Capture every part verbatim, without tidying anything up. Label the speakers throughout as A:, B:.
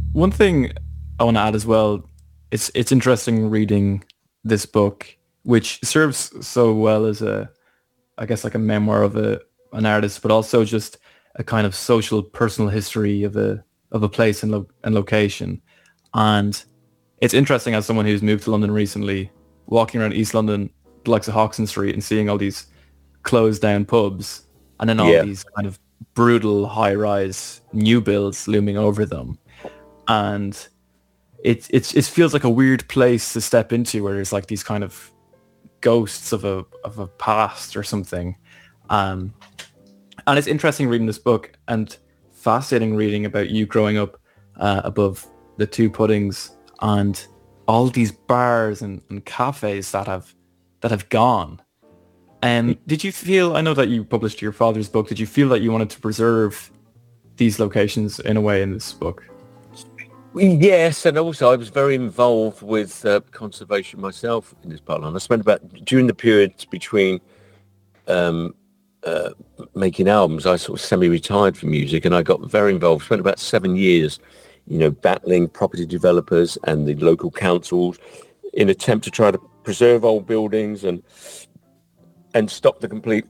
A: One thing I want to add as well, it's it's interesting reading this book, which serves so well as a, I guess like a memoir of a an artist, but also just a kind of social personal history of a of a place and, lo- and location. And it's interesting as someone who's moved to London recently, walking around East London, the likes of Hoxton Street, and seeing all these closed down pubs, and then all
B: Yeah.
A: these kind of brutal high rise new builds looming over them. And it, it, it feels like a weird place to step into where there's like these kind of ghosts of a of a past or something. Um, and it's interesting reading this book and fascinating reading about you growing up uh, above the two puddings and all these bars and, and cafes that have that have gone. Um, did you feel? I know that you published your father's book. Did you feel that you wanted to preserve these locations in a way in this book?
B: Yes, and also I was very involved with uh, conservation myself in this part of London. I spent about, during the period between um, uh, making albums, I sort of semi-retired from music, and I got very involved. Spent about seven years, you know, battling property developers and the local councils in attempt to try to preserve old buildings and and stop the complete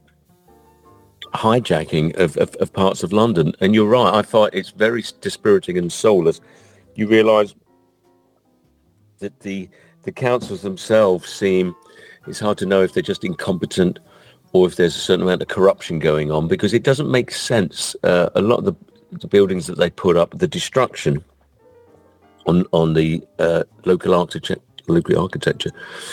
B: hijacking of, of, of parts of London. And you're right, I find it's very dispiriting and soulless. You realise that the the councils themselves seem, it's hard to know if they're just incompetent or if there's a certain amount of corruption going on, because it doesn't make sense. Uh, a lot of the, the buildings that they put up, the destruction on on the uh, local architecture, local architecture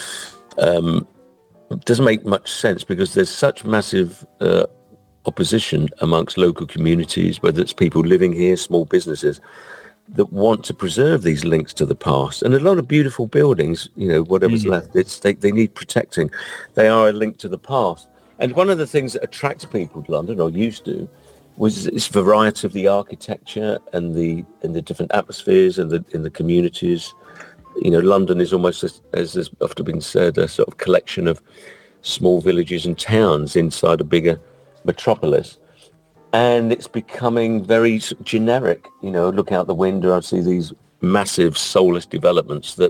B: um, doesn't make much sense, because there's such massive uh, opposition amongst local communities, whether it's people living here, small businesses, that want to preserve these links to the past. And a lot of beautiful buildings, you know, whatever's
A: Mm.
B: left, it's they, they need protecting. They are a link to the past. And one of the things that attracts people to London, or used to, was this variety of the architecture and the and the different atmospheres and the in the communities. You know, London is almost, as, as has often been said, a sort of collection of small villages and towns inside a bigger metropolis. And it's becoming very s- generic. You know, look out the window, I see these massive soulless developments that,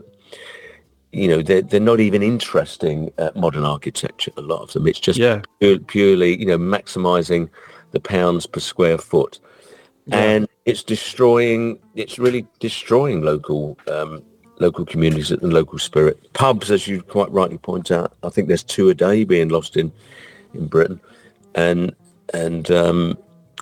B: you know, they're, they're not even interesting uh, modern architecture, a lot of them. It's just
A: Yeah,
B: pu- purely, you know, maximizing the pounds per square foot.
A: yeah.
B: And it's destroying, it's really destroying local um, local communities and local spirit. Pubs, as you quite rightly point out, I think there's two a day being lost in, in Britain. And, and um,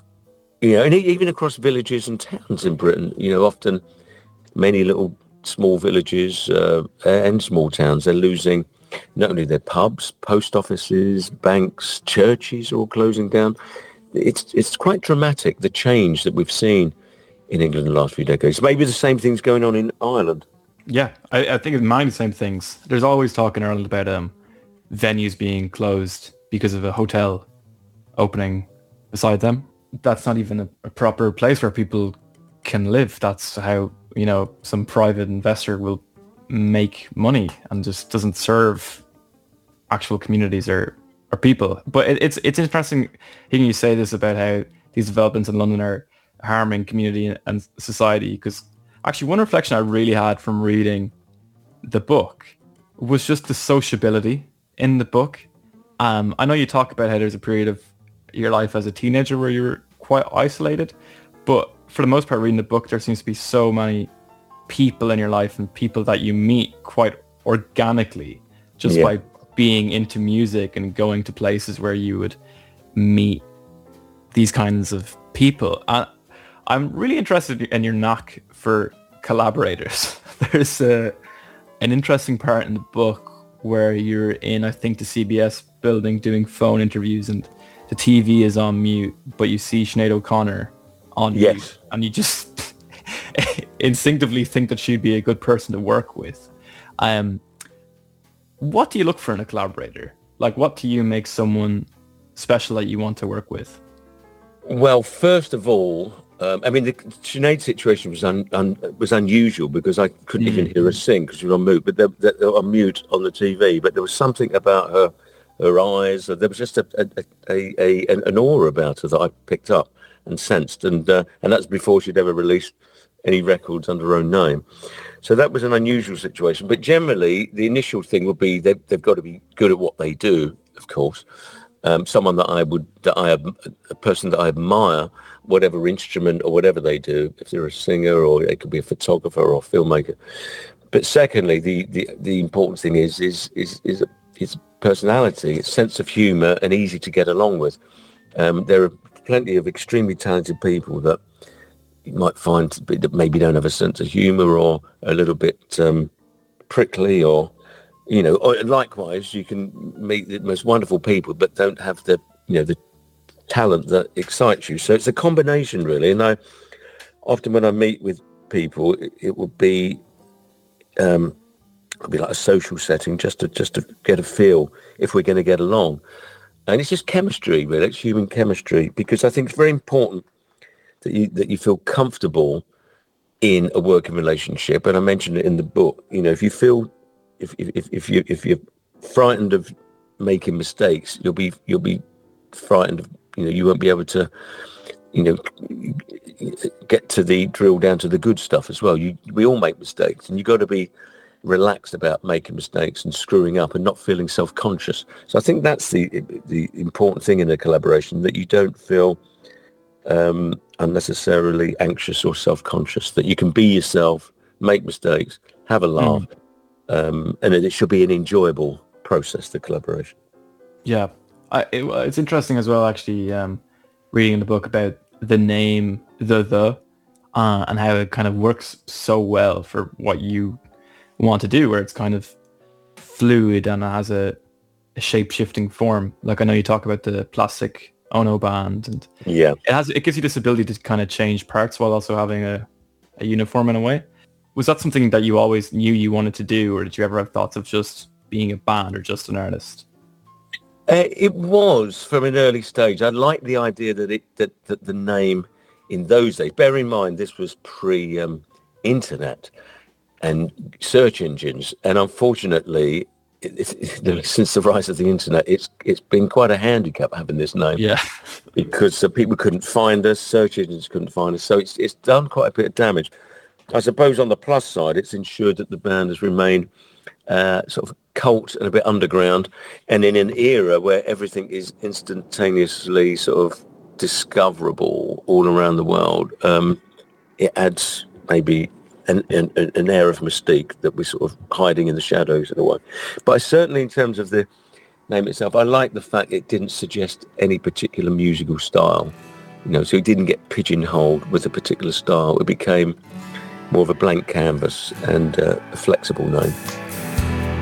B: you know, and e- even across villages and towns in Britain, you know, often many little small villages uh, and small towns, they're losing not only their pubs, post offices, banks, churches are all closing down. It's it's quite dramatic, the change that we've seen in England in the last few decades. Maybe the same thing's going on in Ireland.
A: Yeah, I, I think in mind the same things. There's always talk in Ireland about um, venues being closed because of a hotel opening beside them. That's not even a, a proper place where people can live. That's how, you know, some private investor will make money and just doesn't serve actual communities or, or people. But it, it's it's interesting hearing you say this about how these developments in London are harming community and society, because actually one reflection I really had from reading the book was just the sociability in the book. Um, I know you talk about how there's a period of your life as a teenager where you were quite isolated, but for the most part, reading the book, there seems to be so many people in your life and people that you meet quite organically just
B: Yeah.
A: by being into music and going to places where you would meet these kinds of people. Uh, I'm really interested in your knack for collaborators. There's a, an interesting part in the book where you're in, I think, the C B S building doing phone interviews and the T V is on mute, but you see Sinead O'Connor on mute
B: Yes.
A: and you just instinctively think that she'd be a good person to work with. Um, what do you look for in a collaborator? Like, what do you make someone special that you want to work with?
B: Well, first of all, um, I mean, the Sinead situation was un, un, was unusual because I couldn't even
A: Mm.
B: hear her sing because she was on mute, but they, they, they were on mute on the T V. But there was something about her, her eyes. There was just a, a, a, a an, an aura about her that I picked up, and sensed, and uh, and that's before she'd ever released any records under her own name. So that was an unusual situation. But generally, the initial thing would be they've, they've got to be good at what they do, of course. Um, someone that I would, that I a person that I admire, whatever instrument or whatever they do, if they're a singer or it could be a photographer or a filmmaker. But secondly, the, the, the important thing is is is is is personality, its sense of humour, and easy to get along with. Um, there are plenty of extremely talented people that you might find that maybe don't have a sense of humour or a little bit um, prickly, or, you know, or likewise, you can meet the most wonderful people but don't have the, you know, the talent that excites you. So it's a combination, really. And I often, when I meet with people, it, it will be um, it'll be like a social setting, just to just to get a feel if we're going to get along. And it's just chemistry, really. It's human chemistry, because I think it's very important that you that you feel comfortable in a working relationship. And I mentioned it in the book. You know, if you feel if if if you if you're frightened of making mistakes, you'll be you'll be frightened of, you know, you won't be able to, you know, get to the drill down to the good stuff as well. You we all make mistakes, and you've got to be relaxed about making mistakes and screwing up and not feeling self-conscious. So I think that's the the important thing in a collaboration, that you don't feel um, unnecessarily anxious or self-conscious, that you can be yourself, make mistakes, have a laugh, mm. um, and it should be an enjoyable process, the collaboration.
A: Yeah, I, it, it's interesting as well, actually, um, reading the book about the name The The uh, and how it kind of works so well for what you want to do, where it's kind of fluid and it has a, a shape-shifting form. Like, I know you talk about the Plastic Ono band, and
B: yeah,
A: it has it gives you this ability to kind of change parts while also having a, a uniform in a way. Was that something that you always knew you wanted to do, or did you ever have thoughts of just being a band or just an artist?
B: Uh, it was from an early stage. I liked the idea that it that, that the name in those days, bear in mind this was pre um, internet and search engines, and unfortunately, it, it, since the rise of the internet, it's it's been quite a handicap having this name.
A: Yeah,
B: because uh, people couldn't find us, search engines couldn't find us, so it's it's done quite a bit of damage. I suppose on the plus side, it's ensured that the band has remained uh, sort of cult and a bit underground, and in an era where everything is instantaneously sort of discoverable all around the world. Um, it adds maybe An, an, an air of mystique that we're sort of hiding in the shadows in a way. But I certainly, in terms of the name itself, I like the fact it didn't suggest any particular musical style, you know, so it didn't get pigeonholed with a particular style. It became more of a blank canvas and uh, a flexible name.